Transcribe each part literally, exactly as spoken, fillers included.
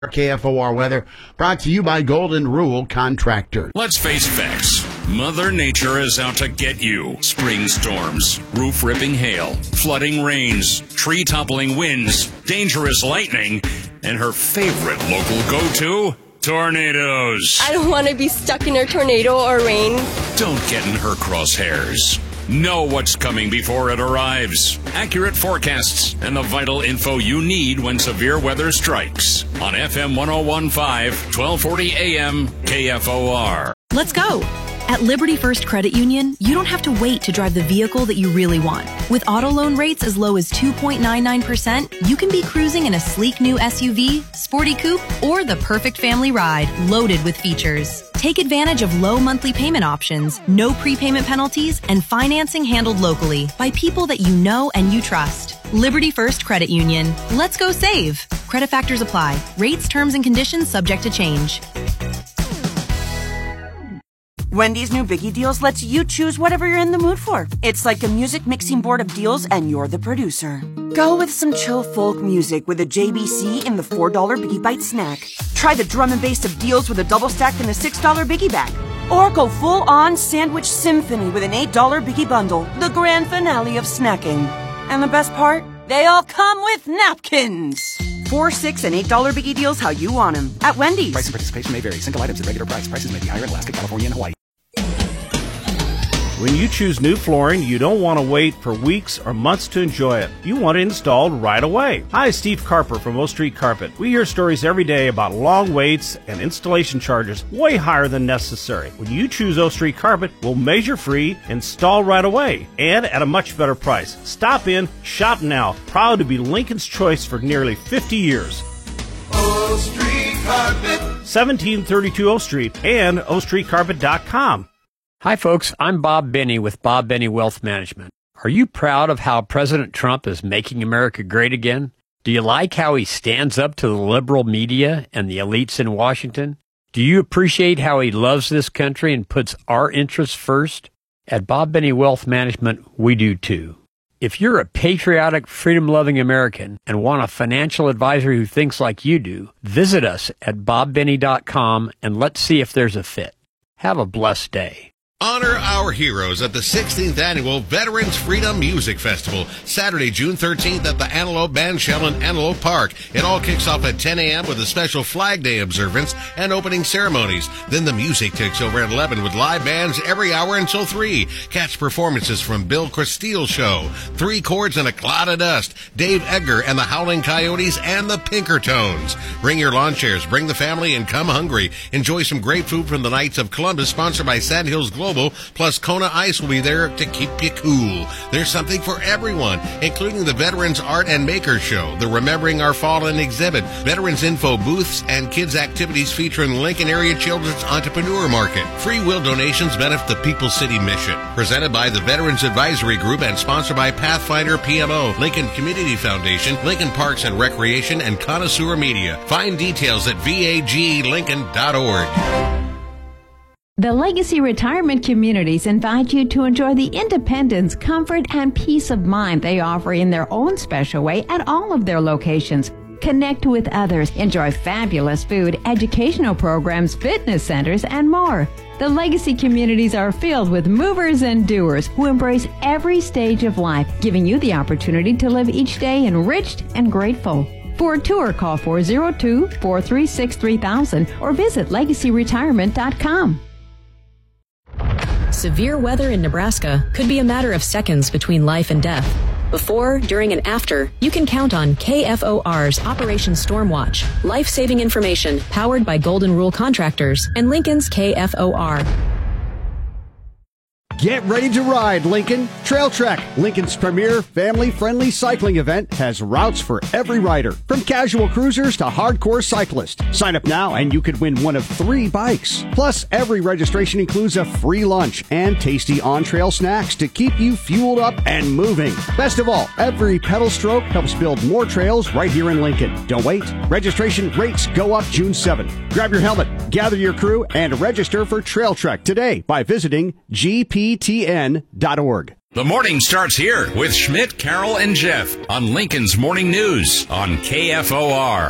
K F O R weather brought to you by Golden Rule Contractor. Let's face facts. Mother Nature is out to get you. Spring storms, roof-ripping hail, flooding rains, tree-toppling winds, dangerous lightning, and her favorite local go-to, tornadoes. I don't want to be stuck in a tornado or rain. Don't get in her crosshairs. Know what's coming before it arrives. Accurate forecasts and the vital info you need when severe weather strikes. On F M one oh one point five, twelve forty A M, K F O R. Let's go. At Liberty First Credit Union, you don't have to wait to drive the vehicle that you really want. With auto loan rates as low as two point nine nine percent, you can be cruising in a sleek new S U V, sporty coupe, or the perfect family ride loaded with features. Take advantage of low monthly payment options, no prepayment penalties, and financing handled locally by people that you know and you trust. Liberty First Credit Union. Let's go save. Credit factors apply. Rates, terms, and conditions subject to change. Wendy's new Biggie Deals lets you choose whatever you're in the mood for. It's like a music mixing board of deals, and you're the producer. Go with some chill folk music with a J B C in the four dollar Biggie Bite snack. Try the drum and bass of deals with a double stack in the six dollar Biggie Bag. Or go full-on sandwich symphony with an eight dollar Biggie Bundle, the grand finale of snacking. And the best part? They all come with napkins. Four, six, and eight dollar Biggie Deals how you want them at Wendy's. Price and participation may vary. Single items at regular price. Prices may be higher in Alaska, California, and Hawaii. When you choose new flooring, you don't want to wait for weeks or months to enjoy it. You want it installed right away. Hi, Steve Carper from O Street Carpet. We hear stories every day about long waits and installation charges way higher than necessary. When you choose O Street Carpet, we'll measure free, install right away, and at a much better price. Stop in, shop now. Proud to be Lincoln's choice for nearly fifty years. O Street Carpet. seventeen thirty-two O Street and O Street Carpet dot com. Hi, folks. I'm Bob Benny with Bob Benny Wealth Management. Are you proud of how President Trump is making America great again? Do you like how he stands up to the liberal media and the elites in Washington? Do you appreciate how he loves this country and puts our interests first? At Bob Benny Wealth Management, we do too. If you're a patriotic, freedom-loving American and want a financial advisor who thinks like you do, visit us at bob benny dot com and let's see if there's a fit. Have a blessed day. Honor our heroes at the sixteenth Annual Veterans Freedom Music Festival, Saturday, June thirteenth at the Antelope Bandshell in Antelope Park. It all kicks off at ten a.m. with a special Flag Day observance and opening ceremonies. Then the music takes over at eleven with live bands every hour until three. Catch performances from Bill Cristile Show, Three Chords and a Cloud of Dust, Dave Edgar and the Howling Coyotes, and the Pinkertones. Bring your lawn chairs, bring the family, and come hungry. Enjoy some great food from the Knights of Columbus, sponsored by Sand Hills Global. Plus, Kona Ice will be there to keep you cool. There's something for everyone, including the Veterans Art and Makers Show, the Remembering Our Fallen exhibit, Veterans Info booths, and kids' activities featuring Lincoln Area Children's Entrepreneur Market. Free will donations benefit the People's City Mission. Presented by the Veterans Advisory Group and sponsored by Pathfinder P M O, Lincoln Community Foundation, Lincoln Parks and Recreation, and Connoisseur Media. Find details at V A G lincoln dot org. The Legacy Retirement Communities invite you to enjoy the independence, comfort, and peace of mind they offer in their own special way at all of their locations. Connect with others, enjoy fabulous food, educational programs, fitness centers, and more. The Legacy Communities are filled with movers and doers who embrace every stage of life, giving you the opportunity to live each day enriched and grateful. For a tour, call four oh two, four three six, three thousand or visit legacy retirement dot com. Severe weather in Nebraska could be a matter of seconds between life and death. Before, during, and after, you can count on K F O R's Operation Stormwatch, life-saving information powered by Golden Rule Contractors and Lincoln's K F O R. Get ready to ride, Lincoln. Trail Trek, Lincoln's premier family-friendly cycling event, has routes for every rider, from casual cruisers to hardcore cyclists. Sign up now and you could win one of three bikes. Plus, every registration includes a free lunch and tasty on-trail snacks to keep you fueled up and moving. Best of all, every pedal stroke helps build more trails right here in Lincoln. Don't wait. Registration rates go up June seventh. Grab your helmet, gather your crew, and register for Trail Trek today by visiting G P T N dot org. The morning starts here with Schmidt, Carol, and Jeff on Lincoln's Morning News on K F O R.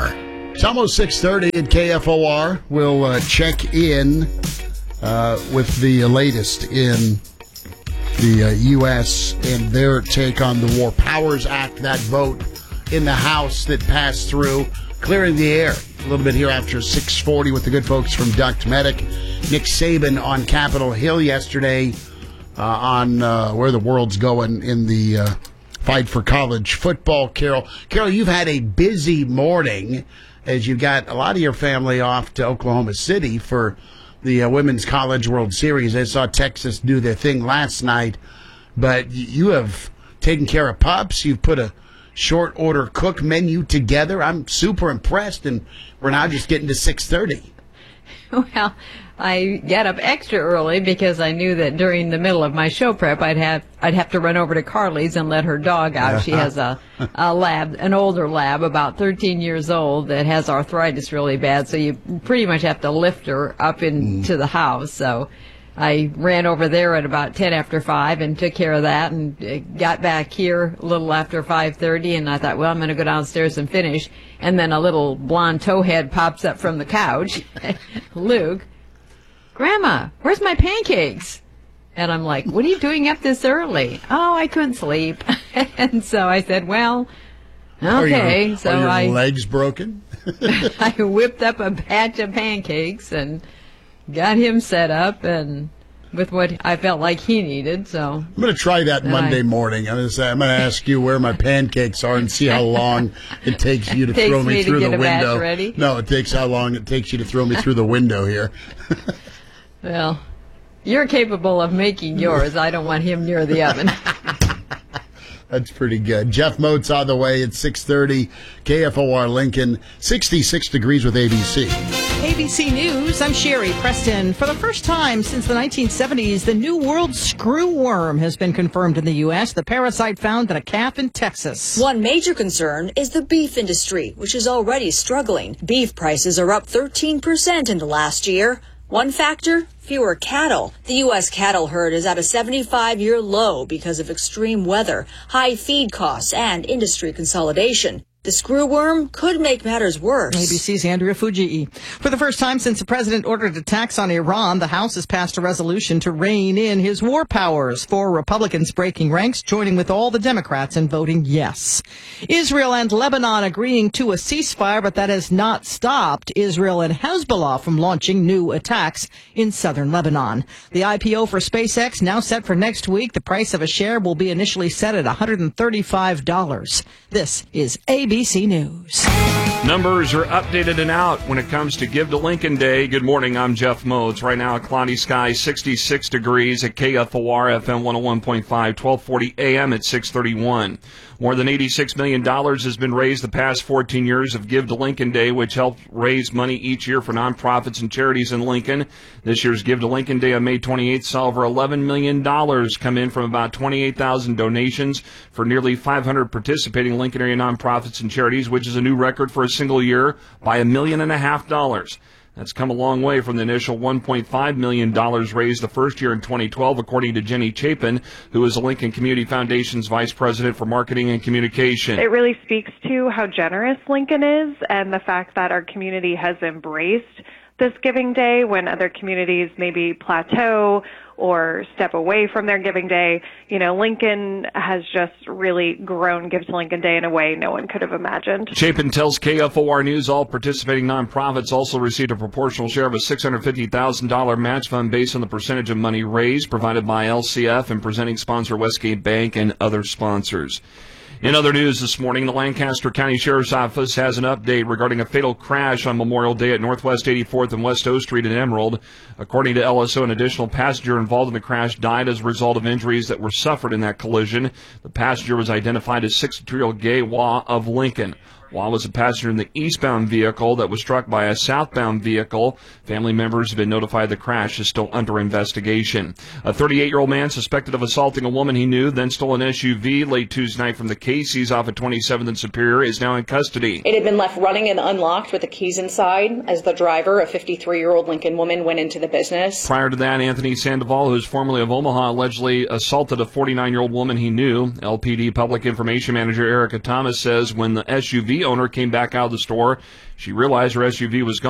It's almost six thirty at K F O R. We'll uh, check in uh, with the latest in the uh, U S and their take on the War Powers Act, that vote in the House that passed through, clearing the air a little bit here after six forty with the good folks from Duct Medic. Nick Saban on Capitol Hill yesterday uh, on uh, where the world's going in the uh, fight for college football. Carol, Carol, you've had a busy morning as you got a lot of your family off to Oklahoma City for the uh, Women's College World Series. I saw Texas do their thing last night, but you have taken care of pups. You've put a short order cook menu together. I'm super impressed, and we're now just getting to six thirty. Well, I got up extra early because I knew that during the middle of my show prep, I'd have I'd have to run over to Carly's and let her dog out. She has a, a lab, an older lab, about thirteen years old, that has arthritis really bad. So you pretty much have to lift her up into mm. the house. So I ran over there at about ten after five and took care of that, and got back here a little after five thirty. And I thought, well, I'm going to go downstairs and finish. And then a little blonde towhead pops up from the couch, Luke. Grandma, where's my pancakes? And I'm like, what are you doing up this early? Oh, I couldn't sleep. And so I said, well, okay. Are your, so are your I legs broken? I whipped up a batch of pancakes and got him set up and with what I felt like he needed. So I'm going to try that Monday I, morning. I'm going to say I'm going to ask you where my pancakes are and see how long it takes you to takes throw me, me through to the get window. A batch ready? No, it takes how long it takes you to throw me through the window here. Well, you're capable of making yours. I don't want him near the oven. That's pretty good. Jeff Moats on the way at six thirty. K F O R Lincoln, sixty-six degrees with A B C. A B C News, I'm Sherry Preston. For the first time since the nineteen seventies, the New World screwworm has been confirmed in the U S. The parasite found in a calf in Texas. One major concern is the beef industry, which is already struggling. Beef prices are up thirteen percent in the last year. One factor, fewer cattle. The U S cattle herd is at a seventy-five-year low because of extreme weather, high feed costs, and industry consolidation. The screwworm could make matters worse. A B C's Andrea Fujii. For the first time since the president ordered attacks on Iran, the House has passed a resolution to rein in his war powers. Four Republicans breaking ranks, joining with all the Democrats in voting yes. Israel and Lebanon agreeing to a ceasefire, but that has not stopped Israel and Hezbollah from launching new attacks in southern Lebanon. The I P O for SpaceX now set for next week. The price of a share will be initially set at one hundred thirty-five dollars. This is A B C. A B C News. Numbers are updated and out when it comes to Give to Lincoln Day. Good morning, I'm Jeff Moats. Right now, a cloudy sky, sixty-six degrees at K F O R F M one oh one point five, twelve forty A M at six thirty-one. More than eighty-six million dollars has been raised the past fourteen years of Give to Lincoln Day, which helps raise money each year for nonprofits and charities in Lincoln. This year's Give to Lincoln Day on May twenty-eighth saw over eleven million dollars come in from about twenty-eight thousand donations for nearly five hundred participating Lincoln area nonprofits and charities, which is a new record for a single year by a million and a half dollars. That's come a long way from the initial one point five million dollars raised the first year in twenty twelve, according to Jenny Chapin, who is the Lincoln Community Foundation's Vice President for Marketing and Communication. It really speaks to how generous Lincoln is and the fact that our community has embraced this Giving Day when other communities maybe plateau or step away from their Giving Day. You know, Lincoln has just really grown Give to Lincoln Day in a way no one could have imagined. Chapin tells K F O R News all participating nonprofits also received a proportional share of a six hundred fifty thousand dollars match fund based on the percentage of money raised, provided by L C F and presenting sponsor Westgate Bank and other sponsors. In other news this morning, the Lancaster County Sheriff's Office has an update regarding a fatal crash on Memorial Day at Northwest eighty-fourth and West O Street in Emerald. According to L S O, an additional passenger involved in the crash died as a result of injuries that were suffered in that collision. The passenger was identified as sixty-two-year-old Gay Wah of Lincoln. Wah was a passenger in the eastbound vehicle that was struck by a southbound vehicle. Family members have been notified the crash is still under investigation. A thirty-eight-year-old man suspected of assaulting a woman he knew, then stole an S U V late Tuesday night from the Casey's off at twenty-seventh and Superior, is now in custody. It had been left running and unlocked with the keys inside as the driver, a fifty-three-year-old Lincoln woman, went into the business. Prior to that, Anthony Sandoval, who is formerly of Omaha, allegedly assaulted a forty-nine-year-old woman he knew. L P D Public Information Manager Erica Thomas says when the S U V V owner came back out of the store. She realized her S U V was gone.